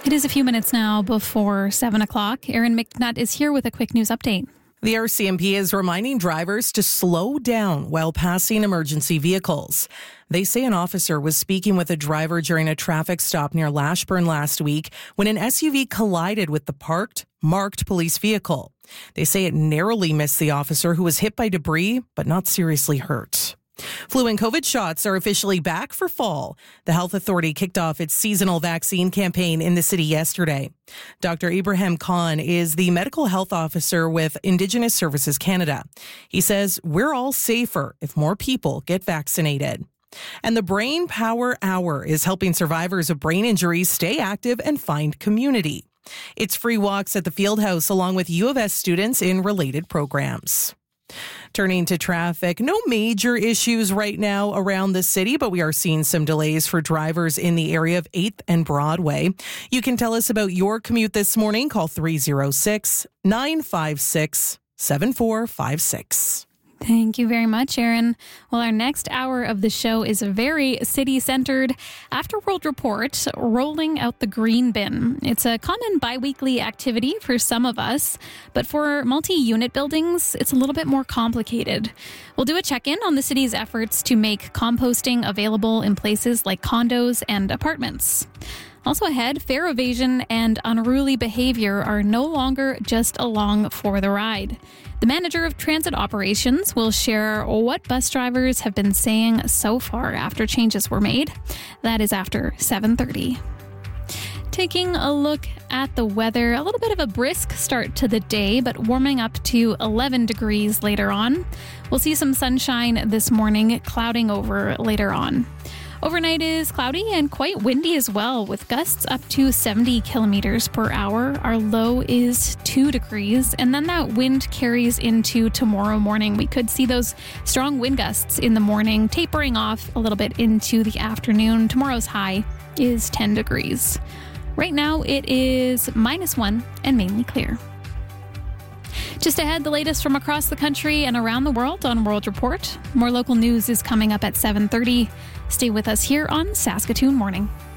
It is a few minutes now before 7 o'clock. Erin McNutt is here with a quick news update. The RCMP is reminding drivers to slow down while passing emergency vehicles. They say an officer was speaking with a driver during a traffic stop near Lashburn last week when an SUV collided with the marked police vehicle. They say it narrowly missed the officer, who was hit by debris but not seriously hurt. Flu and COVID shots are officially back for fall. The health authority kicked off its seasonal vaccine campaign in the city yesterday. Dr. Ibrahim Khan is the medical health officer with Indigenous Services Canada. He says we're all safer if more people get vaccinated. And the Brain Power Hour is helping survivors of brain injuries stay active and find community. It's free walks at the Fieldhouse along with U of S students in related programs. Turning to traffic, no major issues right now around the city, but we are seeing some delays for drivers in the area of 8th and Broadway. You can tell us about your commute this morning. Call 306-956-7456. Thank you very much, Erin. Well, our next hour of the show is very city-centered. Afterworld Report, rolling out the green bin. It's a common bi-weekly activity for some of us, but for multi-unit buildings, it's a little bit more complicated. We'll do a check-in on the city's efforts to make composting available in places like condos and apartments. Also ahead, fare evasion and unruly behavior are no longer just along for the ride. The manager of transit operations will share what bus drivers have been saying so far after changes were made. That is after 7:30. Taking a look at the weather, a little bit of a brisk start to the day, but warming up to 11 degrees later on. We'll see some sunshine this morning, clouding over later on. Overnight is cloudy and quite windy as well, with gusts up to 70 kilometers per hour. Our low is 2 degrees, and then that wind carries into tomorrow morning. We could see those strong wind gusts in the morning, tapering off a little bit into the afternoon. Tomorrow's high is 10 degrees. Right now it is -1 and mainly clear. Just ahead, the latest from across the country and around the world on World Report. More local news is coming up at 7:30. Stay with us here on Saskatoon Morning.